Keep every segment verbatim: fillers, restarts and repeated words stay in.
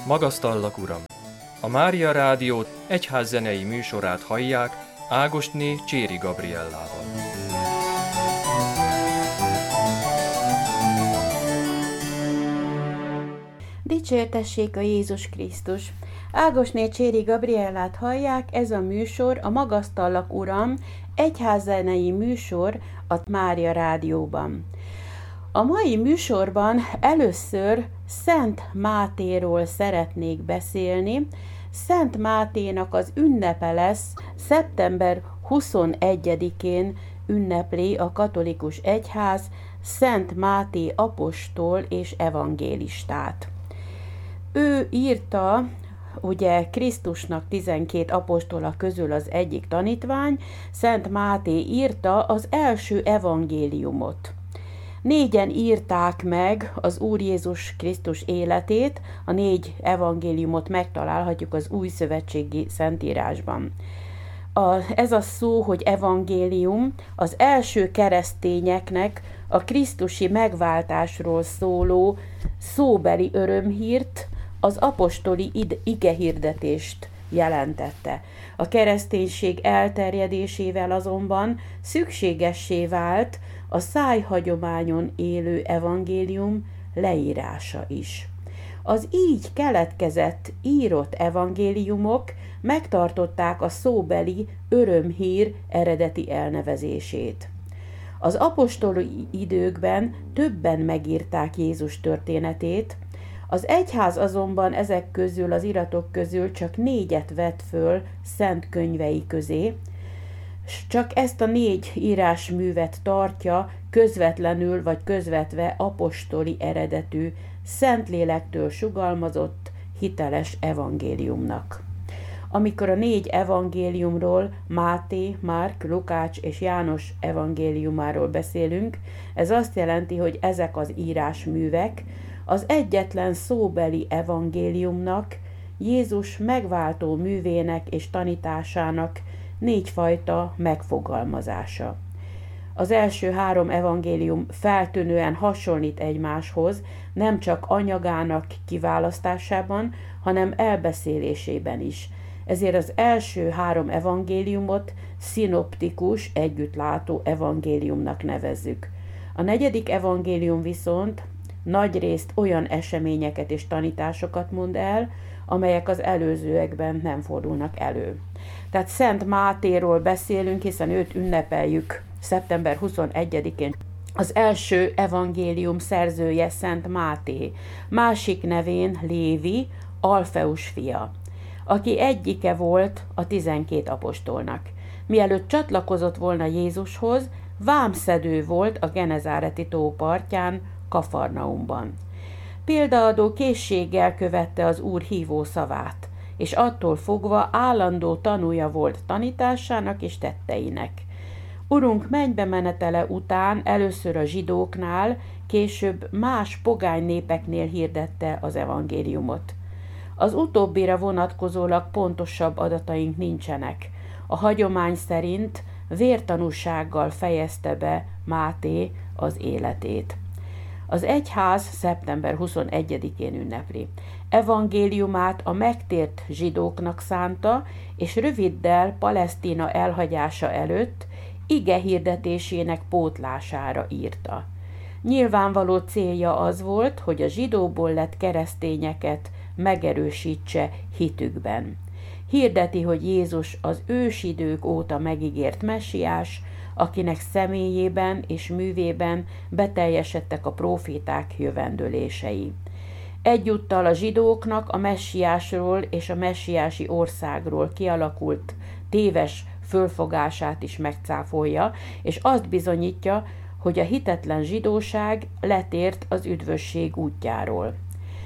Magasztallak, Uram! A Mária Rádió egyházzenei műsorát hallják Ágosné Cséri Gabriellával. Dicsértessék a Jézus Krisztus! Ágosné Cséri Gabriellát hallják, ez a műsor a Magasztallak, Uram! Egyházzenei műsor a Mária Rádióban. A mai műsorban először Szent Mátéról szeretnék beszélni. Szent Máténak az ünnepe lesz, szeptember huszonegyedikén ünnepli a katolikus egyház Szent Máté apostol és evangélistát. Ő írta, ugye Krisztusnak tizenkét apostola közül az egyik tanítvány, Szent Máté írta az első evangéliumot. Négyen írták meg az Úr Jézus Krisztus életét, a négy evangéliumot megtalálhatjuk az Új Szövetségi Szentírásban. A, ez a szó, hogy evangélium, az első keresztényeknek a krisztusi megváltásról szóló szóbeli örömhírt, az apostoli igehirdetést jelentette. A kereszténység elterjedésével azonban szükségessé vált a szájhagyományon élő evangélium leírása is. Az így keletkezett írott evangéliumok megtartották a szóbeli örömhír eredeti elnevezését. Az apostoli időkben többen megírták Jézus történetét, az egyház azonban ezek közül, az iratok közül csak négyet vett föl szent könyvei közé, s csak ezt a négy írásművet tartja közvetlenül vagy közvetve apostoli eredetű, Szentlélektől sugalmazott, hiteles evangéliumnak. Amikor a négy evangéliumról, Máté, Márk, Lukács és János evangéliumáról beszélünk, ez azt jelenti, hogy ezek az írásművek az egyetlen szóbeli evangéliumnak, Jézus megváltó művének és tanításának négyfajta megfogalmazása. Az első három evangélium feltűnően hasonlít egymáshoz, nem csak anyagának kiválasztásában, hanem elbeszélésében is. Ezért az első három evangéliumot szinoptikus, együttlátó evangéliumnak nevezzük. A negyedik evangélium viszont nagyrészt olyan eseményeket és tanításokat mond el, amelyek az előzőekben nem fordulnak elő. Tehát Szent Mátéról beszélünk, hiszen őt ünnepeljük szeptember huszonegyedikén. Az első evangélium szerzője Szent Máté, másik nevén Lévi, Alfeus fia, aki egyike volt a tizenkét apostolnak. Mielőtt csatlakozott volna Jézushoz, vámszedő volt a Genezáreti tó partján, Kafarnaumban. Példaadó készséggel követte az Úr hívó szavát, és attól fogva állandó tanúja volt tanításának és tetteinek. Urunk mennybe menetele után először a zsidóknál, később más pogány népeknél hirdette az evangéliumot. Az utóbbira vonatkozólag pontosabb adataink nincsenek. A hagyomány szerint vértanúsággal fejezte be Máté az életét. Az egyház szeptember huszonegyedikén ünnepli. Evangéliumát a megtért zsidóknak szánta, és röviddel Palesztina elhagyása előtt ige hirdetésének pótlására írta. Nyilvánvaló célja az volt, hogy a zsidóból lett keresztényeket megerősítse hitükben. Hirdeti, hogy Jézus az ősidők óta megígért messiás, akinek személyében és művében beteljesedtek a próféták jövendőlései. Egyúttal a zsidóknak a messiásról és a messiási országról kialakult téves fölfogását is megcáfolja, és azt bizonyítja, hogy a hitetlen zsidóság letért az üdvösség útjáról.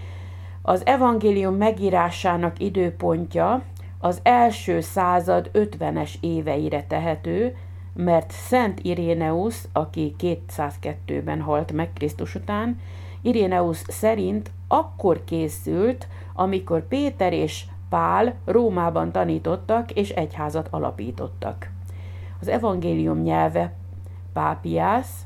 Az evangélium megírásának időpontja az első század ötvenes éveire tehető, mert Szent Iréneusz, aki kétszázkettőben halt meg Krisztus után, Iréneusz szerint akkor készült, amikor Péter és Pál Rómában tanítottak és egyházat alapítottak. Az evangélium nyelve Pápiász,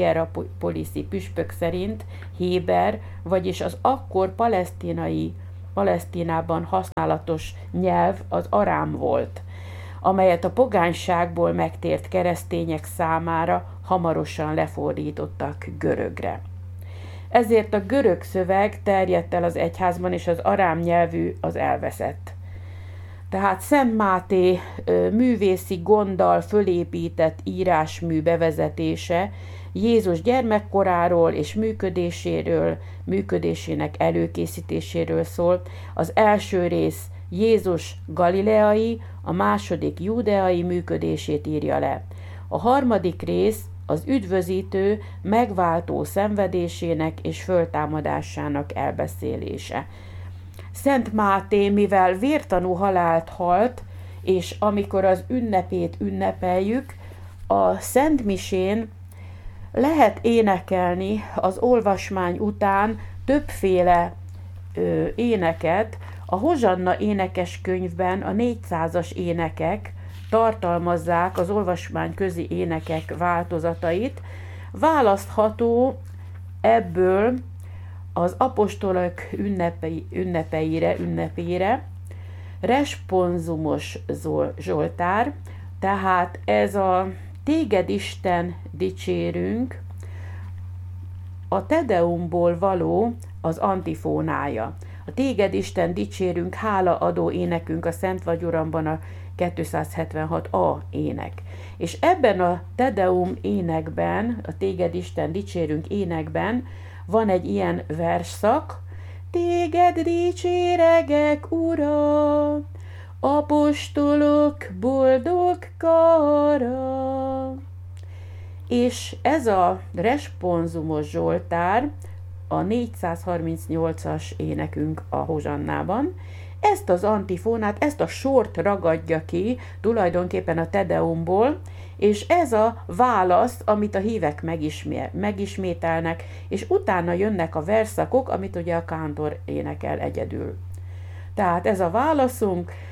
hierapoliszi püspök szerint héber, vagyis az akkor palesztinai Palesztinában használatos nyelv az arám volt, amelyet a pogányságból megtért keresztények számára hamarosan lefordítottak görögre. Ezért a görög szöveg terjedt el az egyházban, és az arám nyelvű az elveszett. Tehát Szent Máté művészi gonddal fölépített írásmű bevezetése Jézus gyermekkoráról és működéséről, működésének előkészítéséről szól. Az első rész Jézus galileai, a második júdeai működését írja le. A harmadik rész az üdvözítő, megváltó szenvedésének és föltámadásának elbeszélése. Szent Máté, mivel vértanú halált halt, és amikor az ünnepét ünnepeljük, a Szentmisén lehet énekelni az olvasmány után többféle ö, éneket. A Hozsanna énekeskönyvben a négyszázas énekek tartalmazzák az olvasmány közi énekek változatait. Választható ebből az apostolok ünnepei, ünnepeire, ünnepére responsumos Zsoltár, tehát ez a Téged Isten dicsérünk, a Tedeumból való az antifónája. A Téged Isten dicsérünk, hálaadó énekünk a Szent vagy Uramban a kétszázhetvenhat A ének. És ebben a Tedeum énekben, a Téged Isten dicsérünk énekben van egy ilyen versszak: Téged dicséregek, Uram, apostolok boldog kara. És ez a responsumos Zsoltár a négyszázharmincnyolcas énekünk a Hozsannában. Ezt az antifónát, ezt a sort ragadja ki tulajdonképpen a Tedeumból, és ez a válasz, amit a hívek megismételnek, és utána jönnek a verszakok, amit ugye a kántor énekel egyedül. Tehát ez a válaszunk,